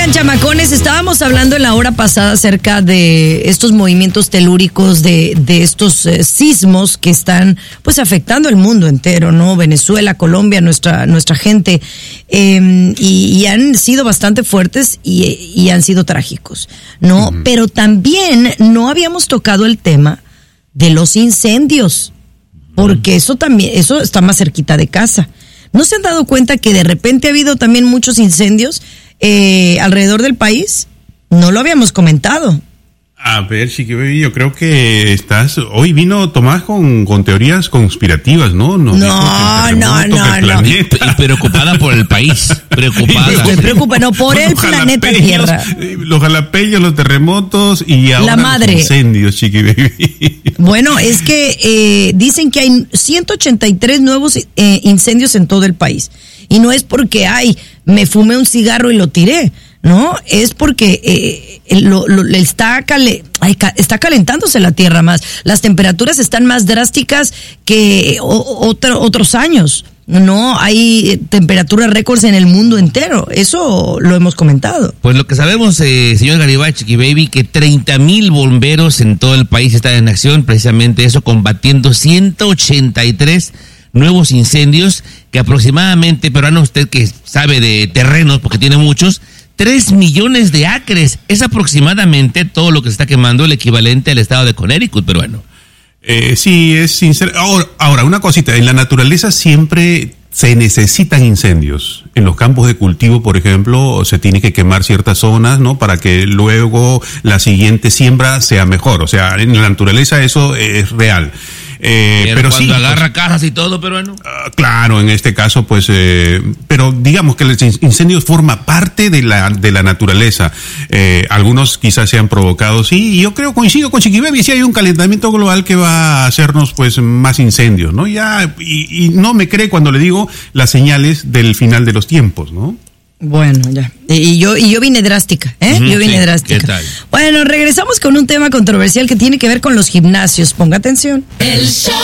están, chamacones? Estábamos hablando en la hora pasada acerca de estos movimientos telúricos, de estos sismos que están pues afectando el mundo entero, ¿no? Venezuela, Colombia, nuestra gente, y han sido bastante fuertes y han sido trágicos, ¿no? Uh-huh. Pero también no habíamos tocado el tema de los incendios, porque eso está más cerquita de casa. ¿No se han dado cuenta que de repente ha habido también muchos incendios alrededor del país? No lo habíamos comentado. A ver, Chiqui Baby, yo creo que hoy vino Tomás con teorías conspirativas, ¿no? No. Y preocupada por el país. Estoy preocupada, por el planeta Tierra. Los jalapeños, los terremotos y ahora los incendios, Chiqui Baby. Bueno, es que dicen que hay 183 nuevos incendios en todo el país. Y no es porque, me fumé un cigarro y lo tiré. No, es porque está calentándose la tierra más. Las temperaturas están más drásticas que otros años. No, hay temperaturas récords en el mundo entero. Eso lo hemos comentado. Pues lo que sabemos, señor Garibay, Chiqui Baby, que 30,000 bomberos en todo el país están en acción, precisamente eso, combatiendo 183 nuevos incendios, que aproximadamente, peruano, usted que sabe de terrenos, porque tiene muchos, 3 millones de acres. Es aproximadamente todo lo que se está quemando, el equivalente al estado de Connecticut, peruano. Sí, es sincero. Ahora, una cosita, en la naturaleza siempre se necesitan incendios. En los campos de cultivo, por ejemplo, se tiene que quemar ciertas zonas, ¿no? Para que luego la siguiente siembra sea mejor. O sea, en la naturaleza eso es real. Pero cuando sí, agarra casas y todo, peruano. Claro, en este caso, pues, pero digamos que el incendio forma parte de la naturaleza. Algunos quizás sean provocados, sí, y yo coincido con Chiqui Baby, sí hay un calentamiento global que va a hacernos, pues, más incendios, ¿no? Ya, y no me cree cuando le digo las señales del final de los tiempos, ¿no? Bueno, ya. Y yo vine drástica, Yo vine drástica. ¿Qué tal? Bueno, regresamos con un tema controversial que tiene que ver con los gimnasios. Ponga atención.